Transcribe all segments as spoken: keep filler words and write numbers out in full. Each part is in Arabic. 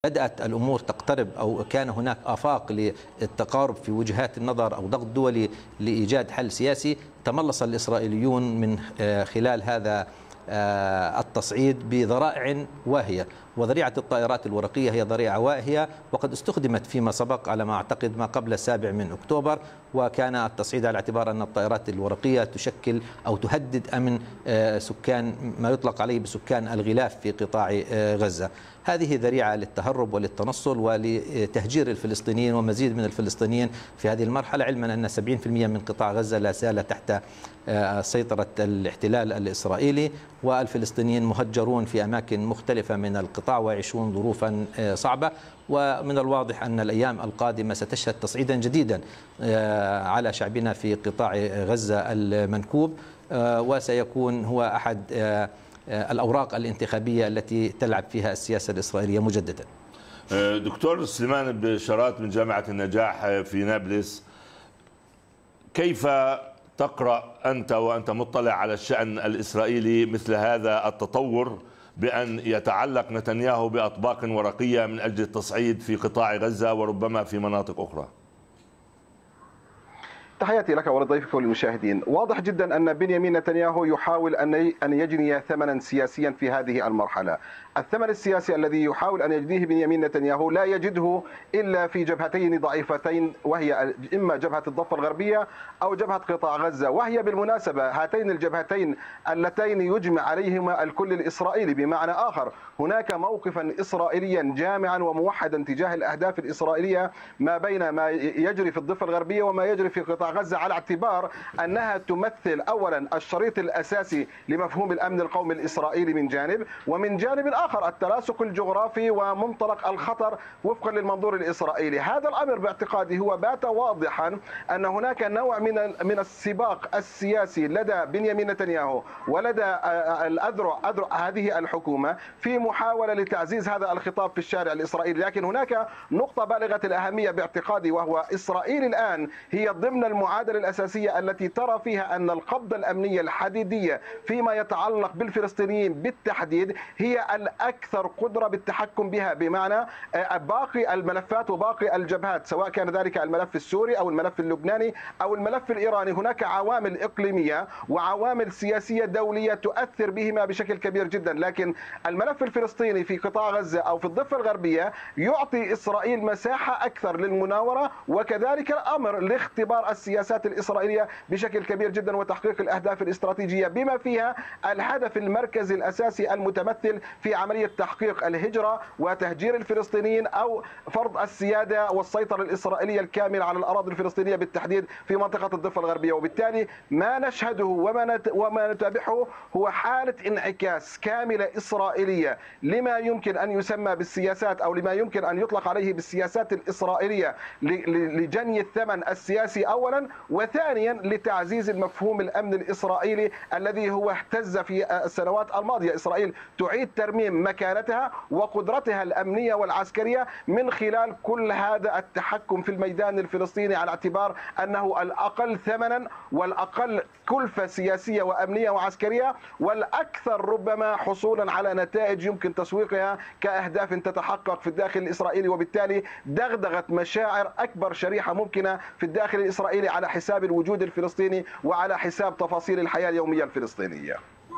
بدأت الأمور تقترب أو كان هناك آفاق للتقارب في وجهات النظر أو ضغط دولي لإيجاد حل سياسي، تملص الإسرائيليون من خلال هذا التصعيد بذرائع واهية، وذريعة الطائرات الورقية هي ذريعة واهية وقد استخدمت فيما سبق على ما أعتقد ما قبل السابع من أكتوبر، وكان التصعيد على اعتبار أن الطائرات الورقية تشكل أو تهدد أمن سكان ما يطلق عليه بسكان الغلاف في قطاع غزة. هذه ذريعة للتهرب وللتنصل ولتهجير الفلسطينيين ومزيد من الفلسطينيين في هذه المرحلة، علما أن سبعين بالمئة من قطاع غزة لا زال تحت سيطرة الاحتلال الإسرائيلي، والفلسطينيين مهجرون في أماكن مختلفة من القطاع ويعيشون ظروفا صعبة. ومن الواضح أن الأيام القادمة ستشهد تصعيدا جديدا على شعبنا في قطاع غزة المنكوب، وسيكون هو أحد الأوراق الانتخابية التي تلعب فيها السياسة الإسرائيلية مجددا. دكتور سليمان بشارات من جامعة النجاح في نابلس، كيف تقرأ أنت وأنت مطلع على الشأن الإسرائيلي مثل هذا التطور بأن يتعلق نتنياهو بأطباق ورقية من أجل التصعيد في قطاع غزة وربما في مناطق أخرى؟ تحياتي لك ولضيفك وللمشاهدين. واضح جدا أن بنيامين نتنياهو يحاول أن يجني ثمنا سياسيا في هذه المرحلة. الثمن السياسي الذي يحاول أن يجنيه بنيامين نتنياهو لا يجده إلا في جبهتين ضعيفتين، وهي إما جبهة الضفة الغربية أو جبهة قطاع غزة، وهي بالمناسبة هاتين الجبهتين اللتين يجمع عليهما الكل الإسرائيلي. بمعنى آخر، هناك موقفا إسرائيليا جامعا وموحدا تجاه الأهداف الإسرائيلية ما بين ما يجري في الضفة الغربية وما يجري في قطاع غزة، على اعتبار أنها تمثل أولا الشريط الأساسي لمفهوم الأمن القومي الإسرائيلي من جانب، ومن جانب آخر التناسق الجغرافي ومنطلق الخطر وفقا للمنظور الإسرائيلي. هذا الأمر باعتقادي هو بات واضحا أن هناك نوع من من السباق السياسي لدى بنيامين نتنياهو ولدى الأذرع أذرع هذه الحكومة في محاولة لتعزيز هذا الخطاب في الشارع الإسرائيلي. لكن هناك نقطة بالغة الأهمية باعتقادي، وهو إسرائيل الآن هي ضمن المعادلة الأساسية التي ترى فيها أن القبضة الأمنية الحديدية فيما يتعلق بالفلسطينيين بالتحديد هي الأكثر قدرة بالتحكم بها، بمعنى باقي الملفات وباقي الجبهات سواء كان ذلك الملف السوري أو الملف اللبناني أو الملف الإيراني. هناك عوامل إقليمية وعوامل سياسية دولية تؤثر بهما بشكل كبير جدا، لكن الملف الفلسطيني في قطاع غزة أو في الضفة الغربية يعطي إسرائيل مساحة أكثر للمناورة، وكذلك الأمر لاختبار السياسات الإسرائيلية بشكل كبير جدا وتحقيق الأهداف الاستراتيجية، بما فيها الهدف المركزي الأساسي المتمثل في عملية تحقيق الهجرة وتهجير الفلسطينيين أو فرض السيادة والسيطرة الإسرائيلية الكاملة على الأراضي الفلسطينية بالتحديد في منطقة الضفة الغربية. وبالتالي ما نشهده وما وما نتابعه هو حالة انعكاس كاملة إسرائيلية لما يمكن أن يسمى بالسياسات أو لما يمكن أن يطلق عليه بالسياسات الإسرائيلية لجني الثمن السياسي أولا، وثانيا لتعزيز المفهوم الأمن الإسرائيلي الذي هو اهتز في السنوات الماضية. إسرائيل تعيد ترميم مكانتها وقدرتها الأمنية والعسكرية من خلال كل هذا التحكم في الميدان الفلسطيني، على اعتبار أنه الأقل ثمنا والأقل كلفة سياسية وأمنية وعسكرية والأكثر ربما حصولا على نتائج يمكن تسويقها كأهداف تتحقق في الداخل الإسرائيلي، وبالتالي دغدغت مشاعر أكبر شريحة ممكنة في الداخل الإسرائيلي على حساب الوجود الفلسطيني وعلى حساب تفاصيل الحياة اليومية الفلسطينية.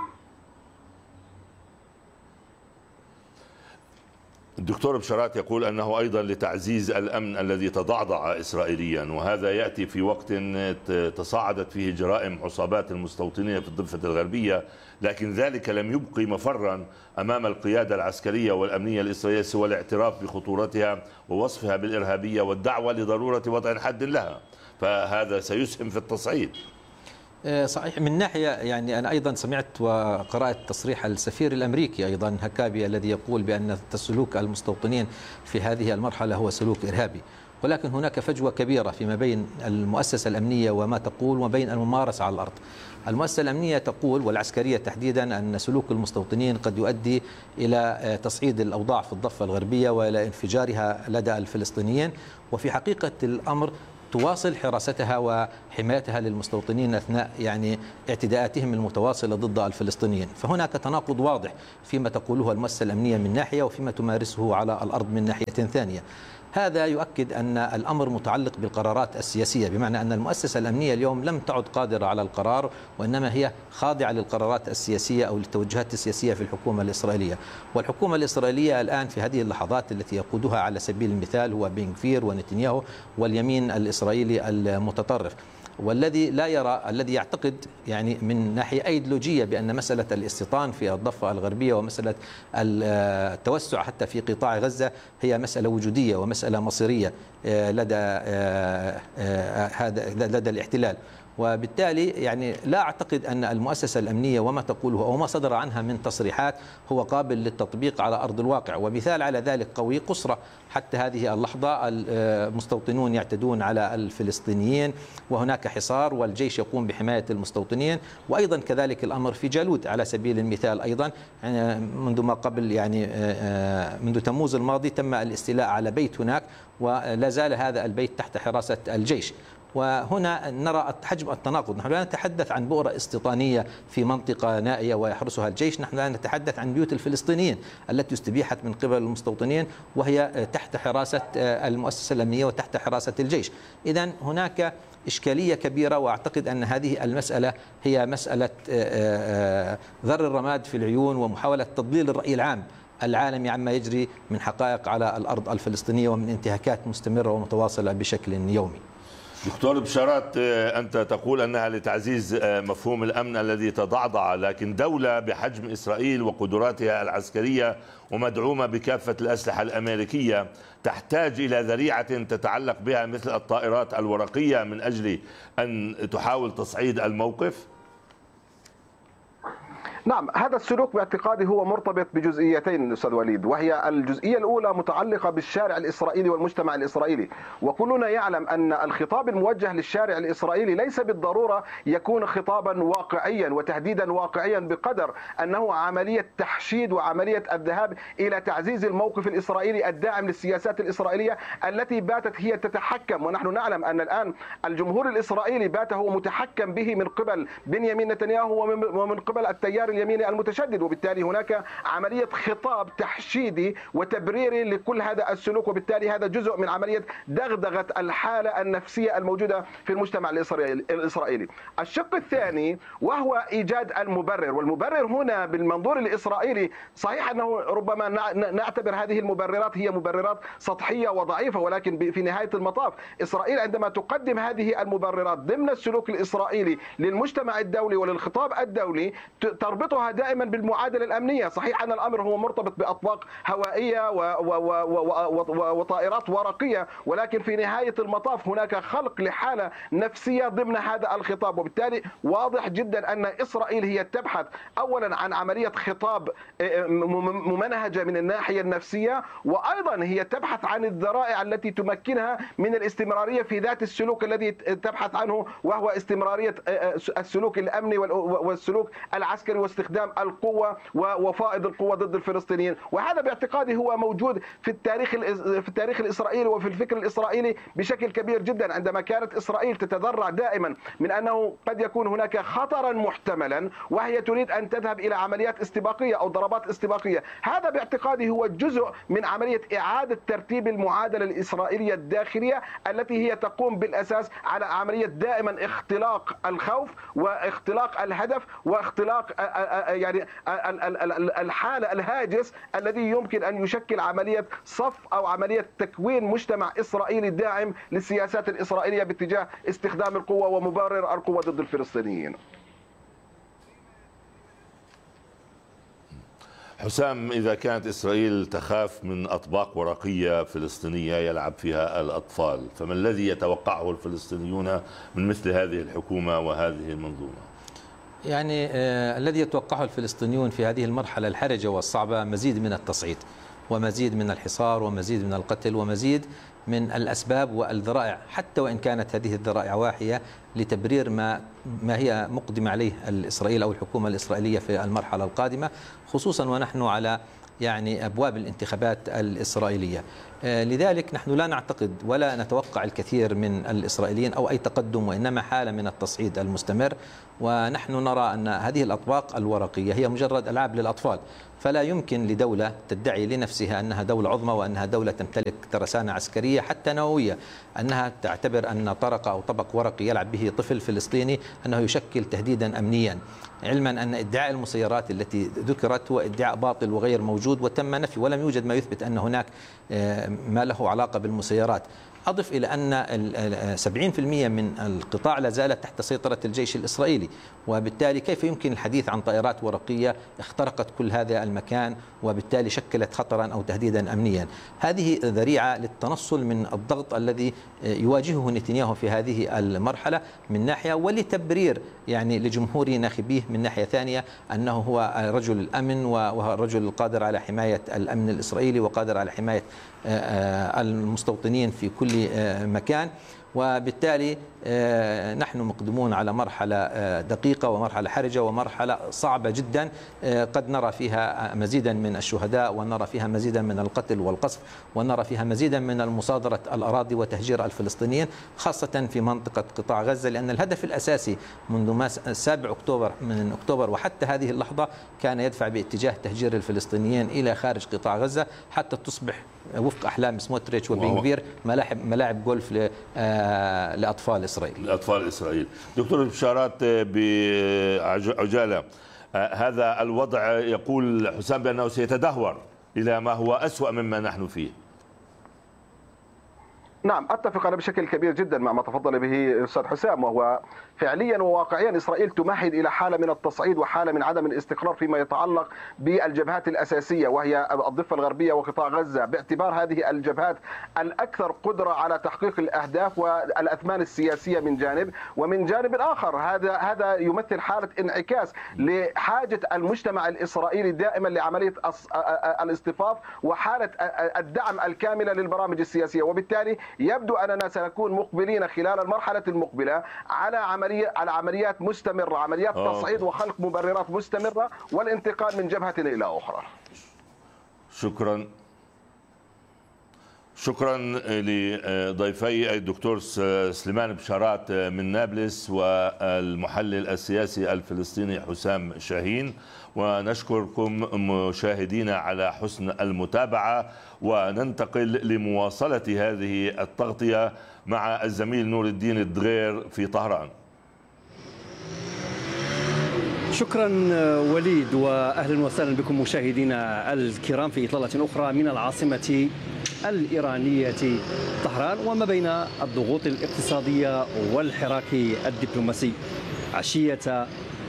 الدكتور بشارات يقول أنه أيضا لتعزيز الأمن الذي تضعضع إسرائيليا، وهذا يأتي في وقت تصاعدت فيه جرائم عصابات المستوطنين في الضفة الغربية، لكن ذلك لم يبقي مفرا أمام القيادة العسكرية والأمنية الإسرائيلية سوى الاعتراف بخطورتها ووصفها بالإرهابية والدعوة لضرورة وضع حد لها، فهذا سيسهم في التصعيد. صحيح. من ناحية يعني أنا أيضا سمعت وقرأت تصريح السفير الأمريكي أيضا هكابي الذي يقول بأن سلوك المستوطنين في هذه المرحلة هو سلوك إرهابي، ولكن هناك فجوة كبيرة فيما بين المؤسسة الأمنية وما تقول وبين الممارسة على الأرض. المؤسسة الأمنية تقول والعسكرية تحديدا أن سلوك المستوطنين قد يؤدي إلى تصعيد الأوضاع في الضفة الغربية وإلى انفجارها لدى الفلسطينيين، وفي حقيقة الأمر تواصل حراستها وحمايتها للمستوطنين أثناء يعني اعتداءاتهم المتواصلة ضد الفلسطينيين. فهناك تناقض واضح فيما تقوله المؤسسة الأمنية من ناحية وفيما تمارسه على الأرض من ناحية ثانية. هذا يؤكد أن الأمر متعلق بالقرارات السياسية، بمعنى أن المؤسسة الأمنية اليوم لم تعد قادرة على القرار، وإنما هي خاضعة للقرارات السياسية أو للتوجهات السياسية في الحكومة الإسرائيلية. والحكومة الإسرائيلية الآن في هذه اللحظات التي يقودها على سبيل المثال هو بن غفير ونتنياهو واليمين الإسرائيلي المتطرف، والذي لا يرى، الذي يعتقد يعني من ناحية أيديولوجية بأن مسألة الاستيطان في الضفة الغربية ومسألة التوسع حتى في قطاع غزة هي مسألة وجودية ومسألة مصيرية لدى هذا لدى الاحتلال. وبالتالي يعني لا أعتقد أن المؤسسة الأمنية وما تقوله أو ما صدر عنها من تصريحات هو قابل للتطبيق على أرض الواقع. ومثال على ذلك قوي قسرة، حتى هذه اللحظة المستوطنون يعتدون على الفلسطينيين وهناك حصار والجيش يقوم بحماية المستوطنين، وأيضا كذلك الأمر في جالوت على سبيل المثال. أيضا منذ ما قبل يعني منذ تموز الماضي تم الاستيلاء على بيت هناك ولا زال هذا البيت تحت حراسة الجيش. وهنا نرى حجم التناقض، نحن لا نتحدث عن بؤرة استيطانية في منطقة نائية ويحرسها الجيش، نحن لا نتحدث عن بيوت الفلسطينيين التي استبيحت من قبل المستوطنين وهي تحت حراسة المؤسسة الأمنية وتحت حراسة الجيش. إذن هناك إشكالية كبيرة، وأعتقد أن هذه المسألة هي مسألة ذر الرماد في العيون ومحاولة تضليل الرأي العام العالمي عما يجري من حقائق على الأرض الفلسطينية ومن انتهاكات مستمرة ومتواصلة بشكل يومي. دكتور بشارات، أنت تقول أنها لتعزيز مفهوم الأمن الذي تضعضع، لكن دولة بحجم إسرائيل وقدراتها العسكرية ومدعومة بكافة الأسلحة الأمريكية تحتاج إلى ذريعة تتعلق بها مثل الطائرات الورقية من أجل أن تحاول تصعيد الموقف؟ نعم، هذا السلوك باعتقادي هو مرتبط بجزئيتين أستاذ وليد، وهي الجزئية الأولى متعلقة بالشارع الإسرائيلي والمجتمع الإسرائيلي. وكلنا يعلم أن الخطاب الموجه للشارع الإسرائيلي ليس بالضرورة يكون خطابا واقعيا وتهديدا واقعيا بقدر أنه عملية تحشيد وعملية الذهاب إلى تعزيز الموقف الإسرائيلي الداعم للسياسات الإسرائيلية التي باتت هي تتحكم. ونحن نعلم أن الآن الجمهور الإسرائيلي بات هو متحكم به من قبل بنيامين نتنياهو ومن قبل التيار اليميني المتشدد، وبالتالي هناك عملية خطاب تحشيدي وتبريري لكل هذا السلوك، وبالتالي هذا جزء من عملية دغدغة الحالة النفسية الموجودة في المجتمع الإسرائيلي. الشق الثاني وهو إيجاد المبرر، والمبرر هنا بالمنظور الإسرائيلي صحيح أنه ربما نعتبر هذه المبررات هي مبررات سطحية وضعيفة، ولكن في نهاية المطاف إسرائيل عندما تقدم هذه المبررات ضمن السلوك الإسرائيلي للمجتمع الدولي وللخطاب الدولي تربطها دائما بالمعادلة الأمنية. صحيح أن الأمر هو مرتبط بأطباق هوائية وطائرات ورقية، ولكن في نهاية المطاف هناك خلق لحالة نفسية ضمن هذا الخطاب. وبالتالي واضح جدا أن إسرائيل هي تبحث أولا عن عملية خطاب ممنهجة من الناحية النفسية، وأيضا هي تبحث عن الذرائع التي تمكنها من الاستمرارية في ذات السلوك الذي تبحث عنه، وهو استمرارية السلوك الأمني والسلوك العسكري واستخدام القوة وفائض القوة ضد الفلسطينيين. وهذا باعتقادي هو موجود في التاريخ في التاريخ الإسرائيلي وفي الفكر الإسرائيلي بشكل كبير جدا، عندما كانت إسرائيل تتذرع دائما من أنه قد يكون هناك خطرا محتملا وهي تريد أن تذهب إلى عمليات استباقية أو ضربات استباقية. هذا باعتقادي هو جزء من عملية إعادة ترتيب المعادلة الإسرائيلية الداخلية التي هي تقوم بالأساس على عملية دائما اختلاق الخوف واختلاق الهدف واختلاق يعني الحالة الهاجس الذي يمكن أن يشكل عملية صف أو عملية تكوين مجتمع إسرائيلي داعم للسياسات الإسرائيلية باتجاه استخدام القوة ومبرر القوة ضد الفلسطينيين. حسام، إذا كانت إسرائيل تخاف من أطباق ورقية فلسطينية يلعب فيها الأطفال، فما الذي يتوقعه الفلسطينيون من مثل هذه الحكومة وهذه المنظومة؟ يعني آه الذي يتوقعه الفلسطينيون في هذه المرحلة الحرجة والصعبة مزيد من التصعيد ومزيد من الحصار ومزيد من القتل ومزيد من الأسباب والذرائع، حتى وإن كانت هذه الذرائع واحية لتبرير ما ما هي مقدمة عليه الإسرائيل أو الحكومة الإسرائيلية في المرحلة القادمة، خصوصا ونحن على يعني أبواب الانتخابات الإسرائيلية. لذلك نحن لا نعتقد ولا نتوقع الكثير من الإسرائيليين أو أي تقدم، وإنما حالة من التصعيد المستمر. ونحن نرى أن هذه الأطباق الورقية هي مجرد ألعاب للأطفال، فلا يمكن لدولة تدعي لنفسها أنها دولة عظمى وأنها دولة تمتلك ترسانة عسكرية حتى نووية أنها تعتبر أن طرق أو طبق ورقي يلعب به طفل فلسطيني أنه يشكل تهديدا أمنيا، علما أن ادعاء المسيرات التي ذكرت هو ادعاء باطل وغير موجود وتم نفي، ولم يوجد ما يثبت أن هناك ما له علاقة بالمسيرات. أضف إلى أن سبعين بالمئة من القطاع لا زالت تحت سيطرة الجيش الإسرائيلي، وبالتالي كيف يمكن الحديث عن طائرات ورقية اخترقت كل هذا المكان وبالتالي شكلت خطرا أو تهديدا أمنيا؟ هذه ذريعة للتنصل من الضغط الذي يواجهه نتنياهو في هذه المرحلة من ناحية، ولتبرير يعني لجمهور ناخبيه من ناحية ثانية أنه هو رجل الأمن وهو الرجل القادر على حماية الأمن الإسرائيلي وقادر على حماية المستوطنين في كل مكان. وبالتالي نحن مقدمون على مرحلة دقيقة ومرحلة حرجة ومرحلة صعبة جدا، قد نرى فيها مزيدا من الشهداء ونرى فيها مزيدا من القتل والقصف ونرى فيها مزيدا من المصادرة الأراضي وتهجير الفلسطينيين خاصة في منطقة قطاع غزة، لأن الهدف الأساسي منذ ما سابع أكتوبر من أكتوبر وحتى هذه اللحظة كان يدفع باتجاه تهجير الفلسطينيين إلى خارج قطاع غزة حتى تصبح وفق أحلام سموتريتش وبن غفير ملاعب ملاعب جولف لأطفال إسرائيل. لأطفال إسرائيل. دكتور بشارات بعجالة، هذا الوضع يقول حسام بأنه سيتدهور إلى ما هو أسوأ مما نحن فيه. نعم، أتفق أنا بشكل كبير جدا مع ما تفضل به أستاذ حسام، وهو فعليا وواقعيا إسرائيل تمهد إلى حالة من التصعيد وحالة من عدم الاستقرار فيما يتعلق بالجبهات الأساسية وهي الضفة الغربية وقطاع غزة، باعتبار هذه الجبهات الأكثر قدرة على تحقيق الأهداف والأثمان السياسية من جانب، ومن جانب آخر هذا هذا يمثل حالة انعكاس لحاجة المجتمع الإسرائيلي دائما لعملية الاصطفاف وحالة الدعم الكاملة للبرامج السياسية. وبالتالي يبدو أننا سنكون مقبلين خلال المرحلة المقبلة على عملية على عمليات مستمرة، عمليات تصعيد وخلق مبررات مستمرة والانتقال من جبهة إلى أخرى. شكرا شكرا لضيفي الدكتور سليمان بشارات من نابلس والمحلل السياسي الفلسطيني حسام شاهين، ونشكركم مشاهدينا على حسن المتابعة، وننتقل لمواصلة هذه التغطية مع الزميل نور الدين الدغير في طهران. شكرا وليد، واهلا وسهلا بكم مشاهدينا الكرام في اطلاله اخرى من العاصمه الايرانيه طهران، وما بين الضغوط الاقتصاديه والحراك الدبلوماسي عشيه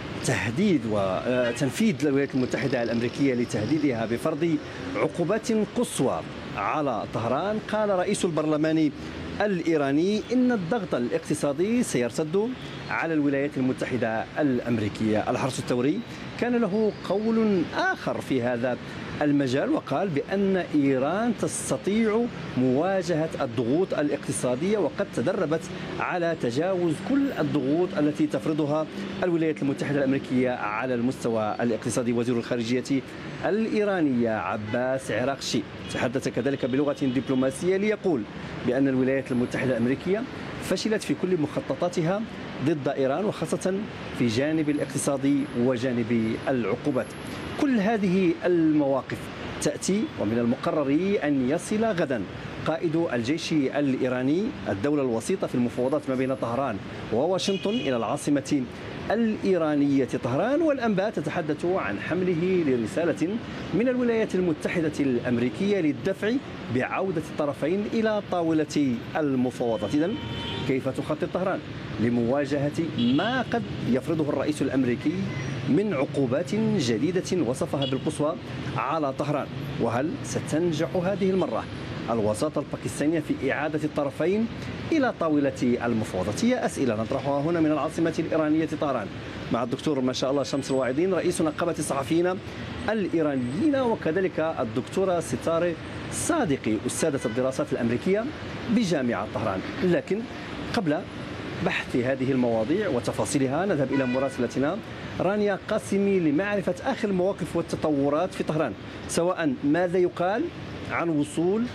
تهديد وتنفيذ الولايات المتحده الامريكيه لتهديدها بفرض عقوبات قصوى على طهران. قال رئيس البرلمان الإيراني إن الضغط الاقتصادي سيرتد على الولايات المتحدة الأمريكية. الحرس الثوري كان له قول آخر في هذا المجال، وقال بأن إيران تستطيع مواجهة الضغوط الاقتصادية وقد تدربت على تجاوز كل الضغوط التي تفرضها الولايات المتحدة الأمريكية على المستوى الاقتصادي. وزير الخارجية الإيرانية عباس عراقشي تحدث كذلك بلغة دبلوماسية ليقول بأن الولايات المتحدة الأمريكية فشلت في كل مخططاتها ضد إيران، وخاصة في جانب الاقتصادي وجانب العقوبات. كل هذه المواقف تأتي ومن المقرر أن يصل غدا قائد الجيش الإيراني الدولة الوسيطة في المفاوضات ما بين طهران وواشنطن إلى العاصمة الإيرانية طهران، والأنباء تتحدث عن حمله لرسالة من الولايات المتحدة الأمريكية للدفع بعودة الطرفين إلى طاولة المفاوضات. إذن كيف تخطط طهران لمواجهة ما قد يفرضه الرئيس الأمريكي من عقوبات جديدة وصفها بالقصوى على طهران؟ وهل ستنجح هذه المرة الوساطة الباكستانية في إعادة الطرفين إلى طاولة المفاوضات؟ هي أسئلة نطرحها هنا من العاصمة الإيرانية طهران مع الدكتور ما شاء الله شمس الواعدين رئيس نقابة الصحفيين الإيرانيين، وكذلك الدكتورة ستارة صادقي أستاذة الدراسات الأمريكية بجامعة طهران. لكن قبل بحث هذه المواضيع وتفاصيلها نذهب إلى مراسلتنا رانيا قاسمي لمعرفة آخر المواقف والتطورات في طهران، سواء ماذا يقال عن وصول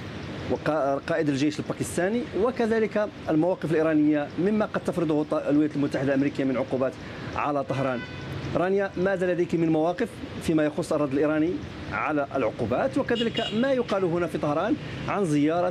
وقائد الجيش الباكستاني، وكذلك المواقف الإيرانية مما قد تفرضه الولايات المتحدة الأمريكية من عقوبات على طهران. رانيا، ماذا لديك من مواقف فيما يخص الرد الإيراني على العقوبات، وكذلك ما يقال هنا في طهران عن زيارة